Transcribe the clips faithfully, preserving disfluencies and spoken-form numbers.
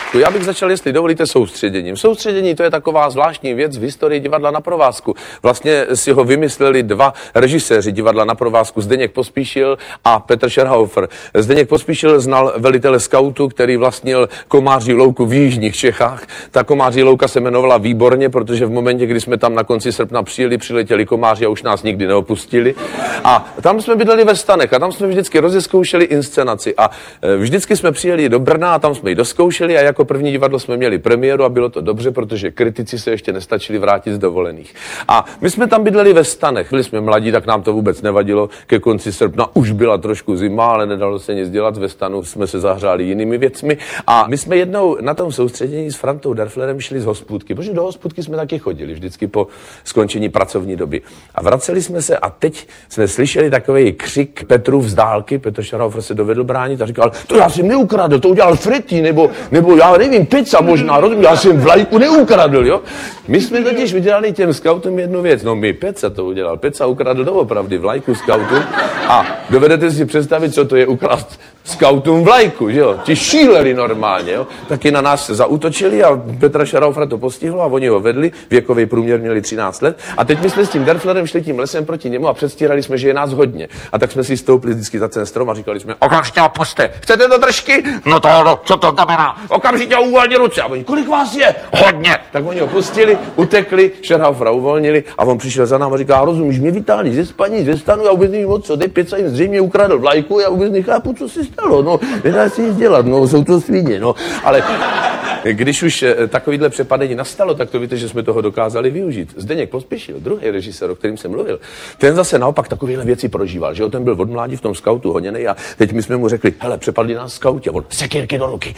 Já bych začal, jestli dovolíte, soustředěním. Soustředění to je taková zvláštní věc v historii divadla na provázku. Vlastně si ho vymysleli dva režiséři divadla na provázku, Zdeněk Pospíšil a Petr Scherhofer. Zdeněk Pospíšil znal velitele skautu, který vlastnil komáří louku v jižních Čechách. Ta komáří louka se jmenovala Výborně, protože v momentě, kdy jsme tam na konci srpna přijeli, přiletěli komáři a už nás nikdy neopustili. A tam jsme bydleli ve stanech a tam jsme vždycky rozeskoušeli inscenaci. A vždycky jsme přijeli do Brna a tam jsme ji doskoušeli a jako první divadlo jsme měli premiéru a bylo to dobře, protože kritici se ještě nestačili vrátit z dovolených. A my jsme tam bydleli ve stanech. Byli jsme mladí, tak nám to vůbec nevadilo. Ke konci srpna už byla trošku zima, ale nedalo se nic dělat. Ve stanu jsme se zahřáli jinými věcmi. A my jsme jednou na tom soustředění s Frantou Derflerem šli z hospůdky, protože do hospůdky jsme taky chodili vždycky po skončení pracovní doby. A vraceli jsme se a teď jsme slyšeli takový křik Petru z dálky. Petr Scherhofer se dovedl bránit a říkal: "To já jsem neukradl, to udělal Fritý, nebo nebo já nevím, pizza možná, rozumím, já jsem vlajku neukradl, jo." My jsme totiž udělali těm skautům jednu věc. No my Peca to udělal. Peca ukradl doopravdy vlajku skautům. A dovedete si představit, co to je ukrást skautům vlajku, že jo? Ti šíleli normálně, jo? Taky na nás zaútočili a Petra Scherhofera to postihlo a oni ho vedli. Věkový průměr měli třináct let. A teď my jsme s tím Derflerem šli tím lesem proti němu a předstírali jsme, že je nás hodně. A tak jsme si stoupli vždycky za ten strom a říkali jsme: "Okamžitě ho puste. Chcete do držky? No to, no, co to znamená? Okamžitě uvolně ruce." A oni: "Kolik vás je?" "Hodně." Tak oni ho pustili, utekli, Scherhofera uvolnili a on přišel za námi a říká: "Rozumíš, mě vytáhli ze spaní, ze stanu, já vůbec nevím moc co, teď Peca jim zřejmě ukradl vlajku, já vůbec nechápu, co se stalo, no, nedá si nic dělat, no, jsou to svině, no." Ale když už takovýhle přepadení nastalo, tak to víte, že jsme toho dokázali využít. Zdeněk Pospíšil, druhý režisér, o kterým jsem mluvil, ten zase naopak takovéhle věci prožíval, že jo, ten byl od mládí v tom skautu honěnej a teď my jsme mu řekli: "Hele, přepadli nás skauti." A on: "Sekírky do ruky."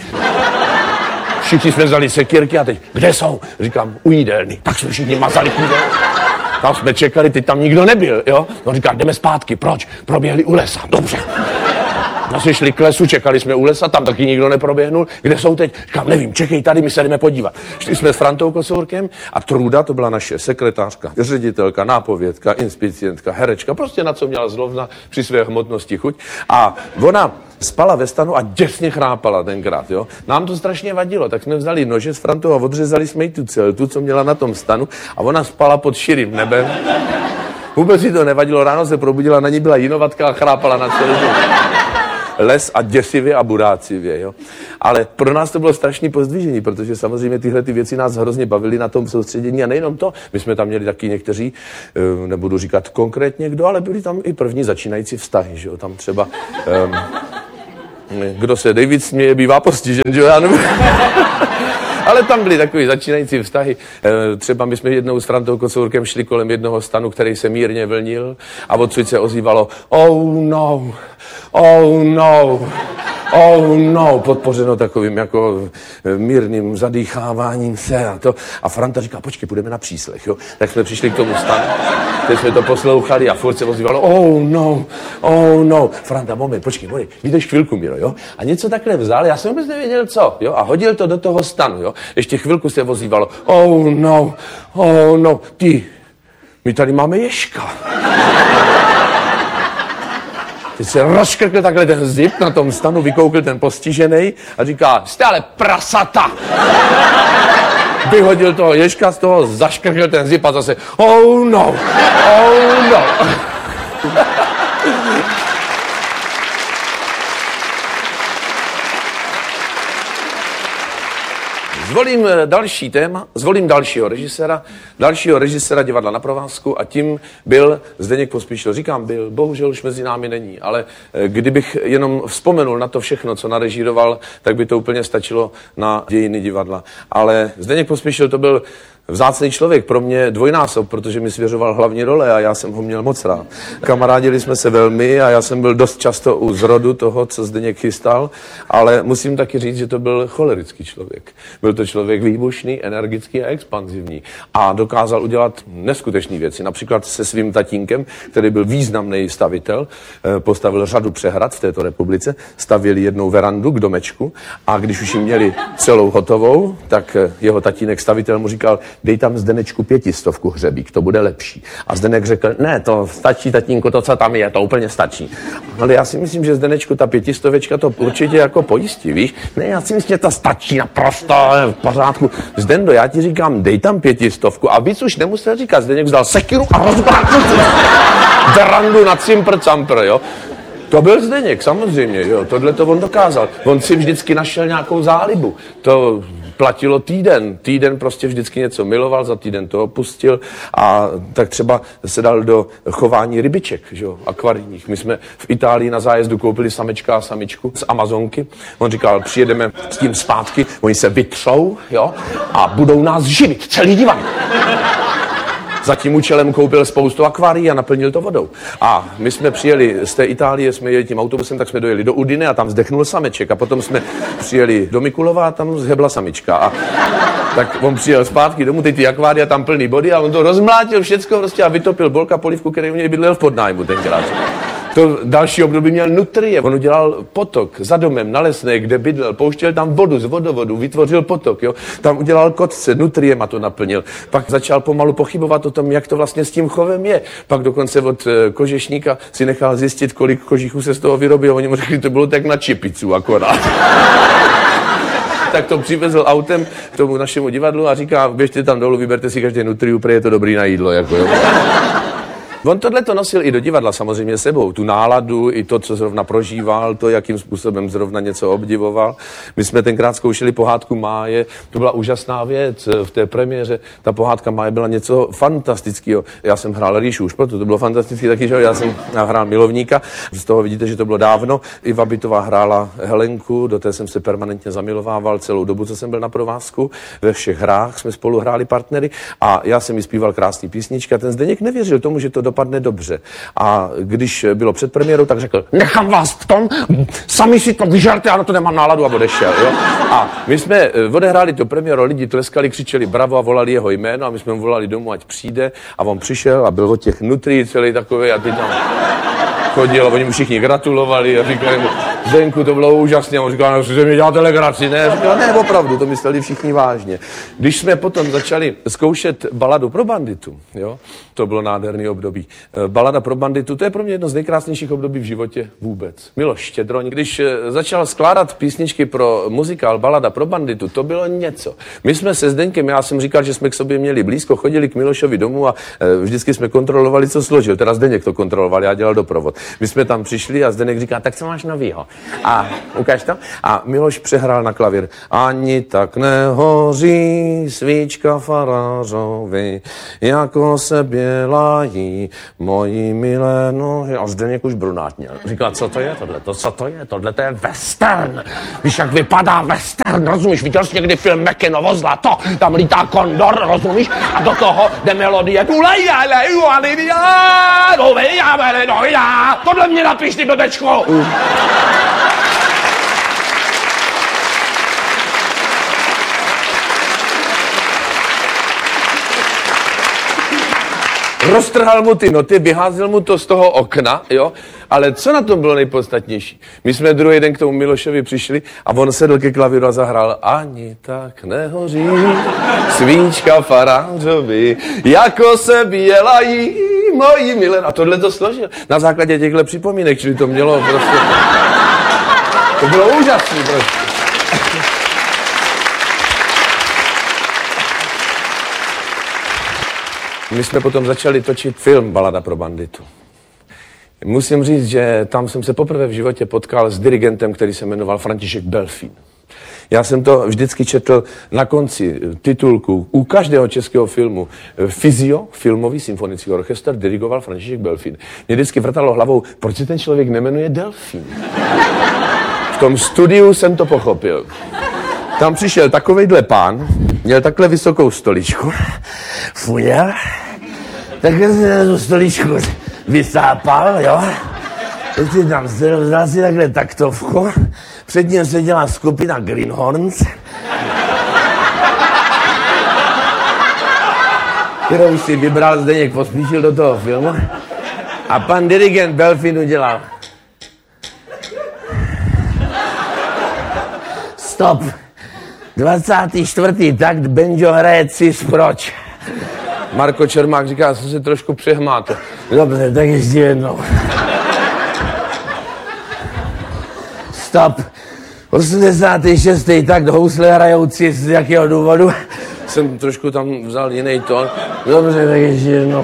Všichni jsme vzali sekírky a teď: "Kde jsou?" Říkám: "U jídelny." Tak jsme všichni mazali kůdel. Tam jsme čekali, teď tam nikdo nebyl, jo. On říká: "Jdeme zpátky." "Proč?" "Proběhli u lesa." "Dobře." No, jsme šli k lesu, čekali jsme u lesa, tam taky nikdo neproběhnul. "Kde jsou teď?" Říkám: "Nevím, čekej tady, my se jdeme podívat." Šli jsme s Frantou Kocourkem a Trůda, to byla naše sekretářka, ředitelka, nápovědka, inspicientka, herečka, prostě na co měla zrovna při své hmotnosti chuť. A ona spala ve stanu a děsně chrápala tenkrát, jo. Nám to strašně vadilo, tak jsme vzali nože s Frantou a odřezali jsme jí tu celtu, co měla na tom stanu, a ona spala pod širým nebem. Vůbec jí to nevadilo, ráno se probudila, na ní byla jinovatka a chrápala na celý les a děsivě a burácivě, jo. Ale pro nás to bylo strašný pozdvižení, protože samozřejmě tyhle ty věci nás hrozně bavily na tom soustředění a nejenom to. My jsme tam měli taky někteří, nebudu říkat konkrétně kdo, ale byli tam i první začínající vztahy, že jo. Tam třeba, um, kdo se nejvíc směje, bývá postižen, že jo, já nevím. Ale tam byly takový začínající vztahy. Třeba my jsme jednou s Frantou Kocourkem šli kolem jednoho stanu, který se mírně vlnil a odsud se ozývalo: "Oh no, oh no, oh no", podpořeno takovým jako mírným zadýcháváním se a to. A Franta říká: "Počkej, půjdeme na příslech, jo." Tak jsme přišli k tomu stanu, teď jsme to poslouchali a furt se ozývalo: "Oh no, oh no." Franta: "Moment, počkej, moment, vydrž chvilku, Miro, jo." A něco takhle vzal, já jsem vůbec nevěděl co, jo, a hodil to do toho stanu, jo. Ještě chvilku se ozývalo: "Oh no, oh no, ty, my tady máme Ježka." Teď se rozškrkl takhle ten zip na tom stanu, vykoukl ten postižený a říká: "Jste ale prasata." Vyhodil toho Ježka z toho, zaškrkl ten zip a zase: "Oh no, oh no." Zvolím další téma, zvolím dalšího režiséra, dalšího režiséra divadla na provázku a tím byl Zdeněk Pospíšil. Říkám byl, bohužel už mezi námi není, ale kdybych jenom vzpomenul na to všechno, co narežíroval, tak by to úplně stačilo na dějiny divadla. Ale Zdeněk Pospíšil to byl vzácný člověk, pro mě dvojnásob, protože mi svěřoval hlavní role a já jsem ho měl moc rád. Kamarádili jsme se velmi a já jsem byl dost často u zrodu toho, co Zdeněk chystal, ale musím taky říct, že to byl cholerický člověk. Byl to člověk výbušný, energický a expanzivní a dokázal udělat neskutečné věci. Například se svým tatínkem, který byl významný stavitel, postavil řadu přehrad v této republice, stavěli jednou verandu k domečku a když už ji měli celou hotovou, tak jeho tatínek stavitel mu říkal: dej tam Zdenečku pětistovku Hřebík, to bude lepší. A Zdenek řekl, ne, to stačí, tatínku, to, co tam je, to úplně stačí. Ale já si myslím, že Zdenečku ta pětistovečka to určitě jako pojistí, víš? Ne, já si myslím, že to stačí naprosto v pořádku. Zdendo, já ti říkám, dej tam pětistovku a víc už nemusel říkat. Zdeněk vzal sekiru a rozbrátil drandu na cimpr campr, jo? To byl Zdeněk, samozřejmě, jo, tohle to on dokázal. On si vždycky našel nějakou zálibu. To platilo týden. Týden prostě vždycky něco miloval, za týden to opustil a tak třeba se dal do chování rybiček, že jo, akvarijních. My jsme v Itálii na zájezdu koupili samečka a samičku z Amazonky. On říkal, přijedeme s tím zpátky, oni se vytřou, jo, a budou nás živit, celý divan. Za tím účelem koupil spoustu akvárií a naplnil to vodou. A my jsme přijeli z té Itálie, jsme jeli tím autobusem, tak jsme dojeli do Udine a tam zdechnul sameček. A potom jsme přijeli do Mikulova a tam zhebla samička. A tak on přijel zpátky domů, teď ty akvária tam plný body a on to rozmlátil všecko prostě a vytopil Bolka Polivku, který u něj bydlel v podnájmu tenkrát. To další období měl nutrie. On udělal potok za domem na Lesné, kde bydlel, pouštěl tam vodu z vodovodu, vytvořil potok, jo. Tam udělal kotce, nutriema to naplnil. Pak začal pomalu pochybovat o tom, jak to vlastně s tím chovem je. Pak dokonce od kožešníka si nechal zjistit, kolik kožichů se z toho vyrobilo. Oni mu řekli, to bylo tak na čipicu akorát. Tak to přivezl autem k tomu našemu divadlu a říká, běžte tam dolů, vyberte si každý nutriu, protože je to dobrý na jídlo, jako jo. On tohle to nosil i do divadla samozřejmě sebou, tu náladu, i to, co zrovna prožíval, to, jakým způsobem zrovna něco obdivoval. My jsme tenkrát zkoušeli pohádku Máje, to byla úžasná věc v té premiéře, ta pohádka Máje byla něco fantastického. Já jsem hrál Ríšu už proto, to bylo fantastické taky, že já jsem hrál milovníka, z toho vidíte, že to bylo dávno. Iva Bytová hrála Helenku, do té jsem se permanentně zamilovával celou dobu, co jsem byl na provázku. Ve všech hrách jsme spolu hráli partnery a já jsem jí zpíval krásný písničky a ten Zdeněk nevěřil tomu, že to dopadne dobře. A když bylo před premiérou, tak řekl, nechám vás v tom, sami si to vyžarte, já na to nemám náladu a odešel. Jo? A my jsme odehráli to premiéru, lidi tleskali, křičeli bravo a volali jeho jméno a my jsme mu volali domů, ať přijde a on přišel a byl od těch nutrí celý takový a ty tam chodil a oni mu všichni gratulovali a říkali mu, Zdenku, to bylo úžasné. A on říkal, no, že mi děláte legraci, ne? Říkal, ne, opravdu, to mysleli všichni vážně. Když jsme potom začali zkoušet baladu pro banditu, jo, to bylo nádherný období. Balada pro banditu, to je pro mě jedno z nejkrásnějších období v životě vůbec. Miloš Štědroň, když začal skládat písničky pro muzikál Balada pro banditu, to bylo něco. My jsme se Zdeňkem, já jsem říkal, že jsme k sobě měli blízko, chodili k Milošovi domů a vždycky jsme kontrolovali, co složil. Teda Zdeněk to kontroloval, já dělal doprovod. My jsme tam přišli a Zdeněk říká, tak co máš novýho? A ukáž to? A Miloš přehrál na klavír. Ani tak nehoří svíčka farářovi, jako se bělají moji milé nohy. A Zdeněk už brunátněl. Říkal, co to je tohle? To, co to je? Tohle to je western. Víš, jak vypadá western, rozumíš? Viděl jsi někdy film Mekinovo zlato? Tam lítá kondor, rozumíš? A do toho jde melodie. Tohle mě napiš, ty blbečku! Uh. Roztrhal mu ty noty, vyházel mu to z toho okna, jo, ale co na tom bylo nejpodstatnější? My jsme druhý den k tomu Milošovi přišli a on sedl ke klavíru a zahrál Ani tak nehoří svíčka farářovi, jako se bělají moji milé. A tohle to složil na základě těchto připomínek, čili to mělo prostě... To bylo úžasné prostě. My jsme potom začali točit film Balada pro banditu. Musím říct, že tam jsem se poprvé v životě potkal s dirigentem, který se jmenoval František Belfín. Já jsem to vždycky četl na konci titulku u každého českého filmu. Fizio, filmový symfonický orchestr, dirigoval František Belfín. Mě vždycky vrtalo hlavou, proč se ten člověk nejmenuje Delfín? V tom studiu jsem to pochopil. Tam přišel takovejhle pán, měl takhle vysokou stoličku, fujel, takhle si na tu stoličku vysápal, jo, teď si tam vzal si takhle taktovku, před ním seděla skupina Greenhorns, kterou si vybral Zdeněk Pospíšil do toho filmu a pan dirigent Belfín udělal stop. dvacátý čtvrtý takt, Benjo hraje cis, proč? Marko Čermák říká, jsem se trošku přehmátl. Dobře, tak ještě jednou. Stop. osmdesátý šestý takt, housle hrajou cis, z jakého důvodu? Jsem trošku tam vzal jiný tón. Dobře, tak ještě jednou.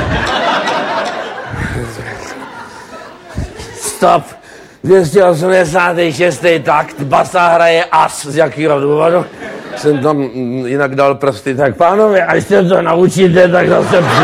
Stop. dvě stě osmdesátý šestý takt, basa hraje as, z jakého důvodu? Jsem tam mm, jinak dal prsty, tak Tak pánové, až se to naučíte, tak zase při...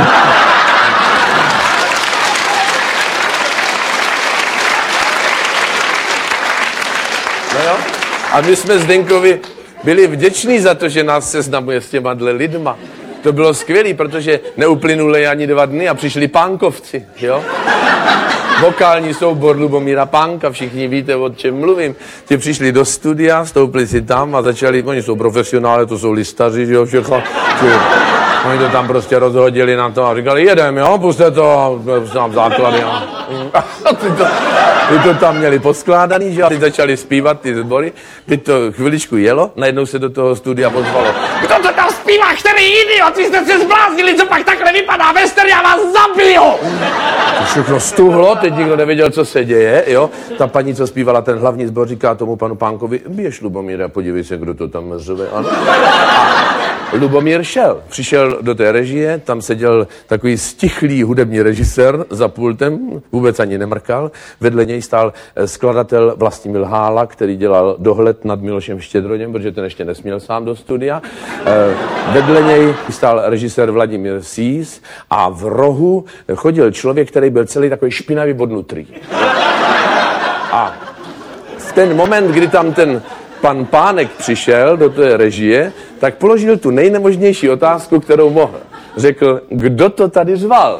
no jo. A my jsme Zdenkovi byli vděční za to, že nás seznamuje s těma dle lidma. To bylo skvělé, protože neuplynuly ani dva dny a přišli pánkovci, jo? Vokální soubor Lubomíra Pánka, všichni víte, o čem mluvím. Ti přišli do studia, stoupili si tam a začali, oni jsou profesionále, to jsou listaři, že jo, všechno. Oni to tam prostě rozhodili na to a říkali, jedem, jo, puste to, tam základy, jo. A ty to, ty to tam měli poskládaný, že jo, ty začali zpívat ty sbory, teď to chviličku jelo, najednou se do toho studia pozvalo. Kdo to tam zpívá, který idiot, vy jste se zbláznili, co pak takhle vypadá western, já vás zabiju! Všechno stuhlo, teď nikdo nevěděl, co se děje, jo. Ta paní, co zpívala ten hlavní sbor, říká tomu panu Pánkovi, běž, Lubomíre, podívej se, kdo to tam řve, ano. Lubomír šel, přišel do té režie, tam seděl takový stichlý hudební režisér za pultem, vůbec ani nemrkal. Vedle něj stál skladatel Vlastimil Hála, který dělal dohled nad Milošem Štědroněm, protože ten ještě nesměl sám do studia. Vedle něj stál režisér Vladimír Sís a v rohu chodil člověk, který byl celý takový špinavý bodnutrý. A v ten moment, kdy tam ten pan Pánek přišel do té režie, tak položil tu nejnemožnější otázku, kterou mohl. Řekl, kdo to tady řval?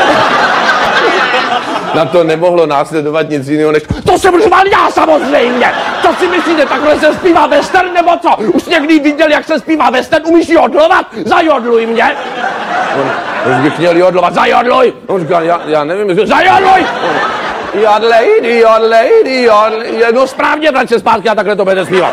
Na to nemohlo následovat nic jiného, než To jsem řval já samozřejmě! Co si myslíte, takhle se zpívá western nebo co? Už někdy viděl, jak se zpívá western, umíš jodlovat? Zajodluj mě! on, on bych měl jodlovat. Zajodluj! On říkal, já, já nevím, že... Zajodluj! Jodlej, jodlej, jodlej. No správně, vrať se zpátky a takhle to bude zpívat.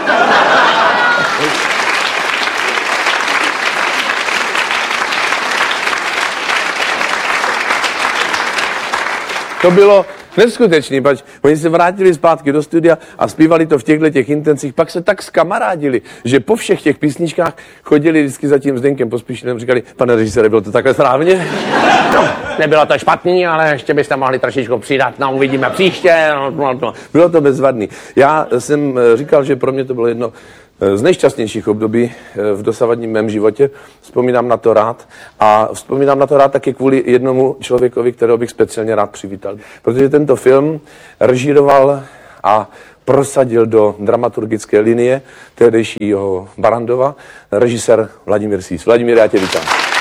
To bylo neskutečný, pač oni se vrátili zpátky do studia a zpívali to v těchto těch intencích, pak se tak skamarádili, že po všech těch písničkách chodili vždycky za tím Zdenkem Pospíšilem, říkali, pane režisére, bylo to takhle správně? No, nebylo to špatný, ale ještě byste mohli trošičku přidat, no uvidíme příště. No, no. Bylo to bezvadný. Já jsem říkal, že pro mě to bylo jedno z nejšťastnějších období v dosavadním mém životě. Vzpomínám na to rád a vzpomínám na to rád taky kvůli jednomu člověkovi, kterého bych speciálně rád přivítal. Protože tento film režíroval a prosadil do dramaturgické linie tehdejšího Barrandova režisér Vladimír Sís. Vladimír, já tě vítám.